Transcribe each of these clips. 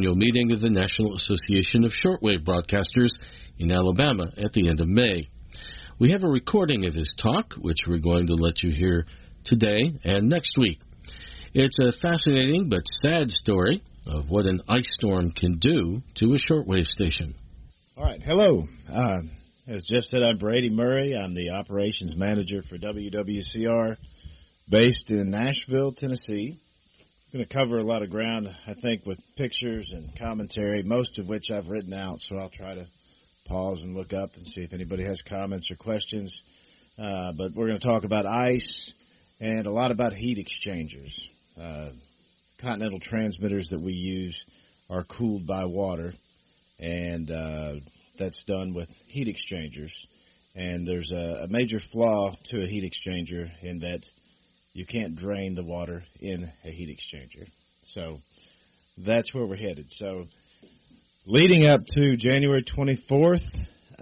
annual meeting of the National Association of Shortwave Broadcasters in Alabama at the end of May. We have a recording of his talk, which we're going to let you hear today and next week. It's a fascinating but sad story of what an ice storm can do to a shortwave station. All right, hello. As Jeff said, I'm Brady Murray. I'm the operations manager for WWCR based in Nashville, Tennessee. I'm going to cover a lot of ground, I think, with pictures and commentary, most of which I've written out, so I'll try to pause and look up and see if anybody has comments or questions. But we're going to talk about ice and a lot about heat exchangers. Continental transmitters that we use are cooled by water, and that's done with heat exchangers. And there's a major flaw to a heat exchanger in that you can't drain the water in a heat exchanger. So that's where we're headed. So leading up to January 24th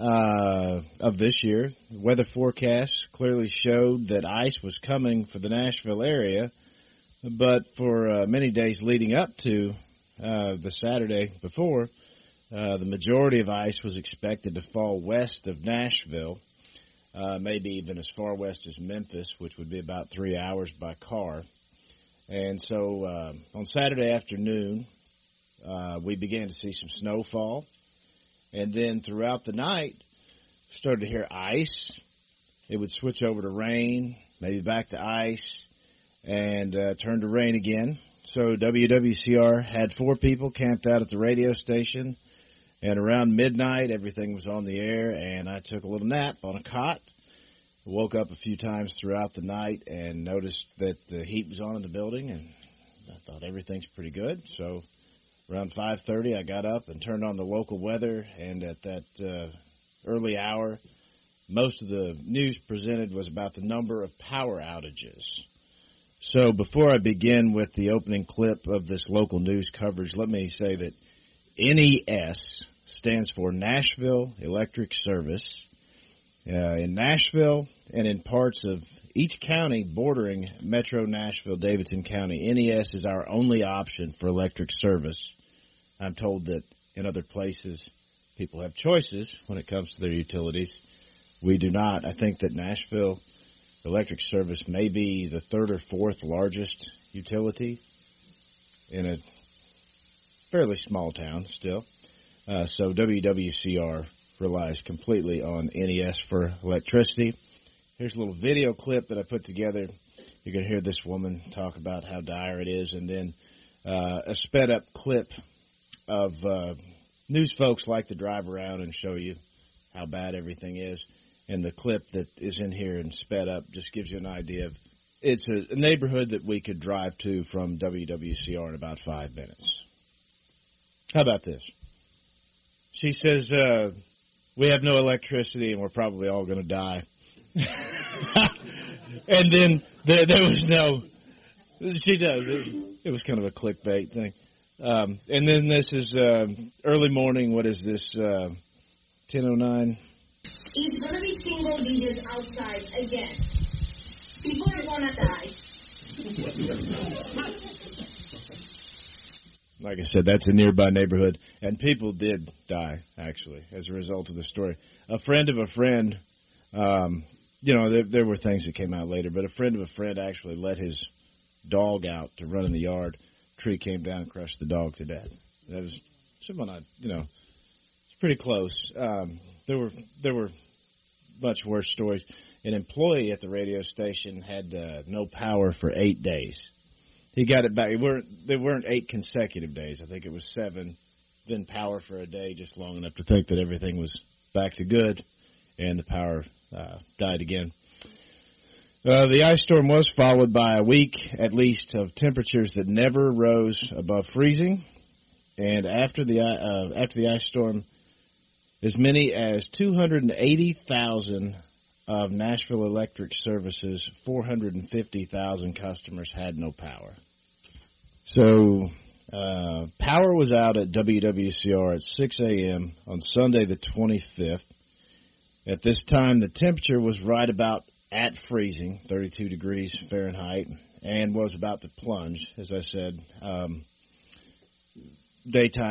of this year, weather forecasts clearly showed that ice was coming for the Nashville area, but for many days leading up to the Saturday before, the majority of ice was expected to fall west of Nashville, maybe even as far west as Memphis, which would be about 3 hours by car. And so on Saturday afternoon, we began to see some snowfall. And then throughout the night, started to hear ice. It would switch over to rain, maybe back to ice, and turn to rain again. So WWCR had 4 people camped out at the radio station. And around midnight, everything was on the air, and I took a little nap on a cot. Woke up a few times throughout the night and noticed that the heat was on in the building, and I thought everything's pretty good. So around 5:30, I got up and turned on the local weather, and at that early hour, most of the news presented was about the number of power outages. So before I begin with the opening clip of this local news coverage, let me say that NES stands for Nashville Electric Service. In Nashville and in parts of each county bordering Metro Nashville, Davidson County, NES is our only option for electric service. I'm told that in other places people have choices when it comes to their utilities. We do not. I think that Nashville Electric Service may be the 3rd or 4th largest utility in a fairly small town still. So WWCR relies completely on NES for electricity. Here's a little video clip that I put together. You're going to hear this woman talk about how dire it is, and then a sped-up clip of news folks like to drive around and show you how bad everything is. And the clip that is in here and sped up just gives you an idea of it's a neighborhood that we could drive to from WWCR in about 5 minutes. How about this? She says, we have no electricity and we're probably all going to die. And then there was no, she does. It was kind of a clickbait thing. And then this is early morning. What is this, 10:09? It's going to be single digits outside again. People are going to die. Like I said, that's a nearby neighborhood, and people did die, actually, as a result of the story. A friend of a friend, there were things that came out later, but a friend of a friend actually let his dog out to run in the yard. A tree came down and crushed the dog to death. That was someone it's pretty close. There were much worse stories. An employee at the radio station had no power for 8 days. He got it back. There weren't 8 consecutive days. I think it was 7. Then power for a day, just long enough to think that everything was back to good, and the power died again. The ice storm was followed by a week, at least, of temperatures that never rose above freezing. And after the ice storm, as many as 280,000 of Nashville Electric Service's 450,000 customers had no power. So power was out at WWCR at 6 a.m. on Sunday the 25th. At this time, the temperature was right about at freezing, 32 degrees Fahrenheit, and was about to plunge, as I said. Daytime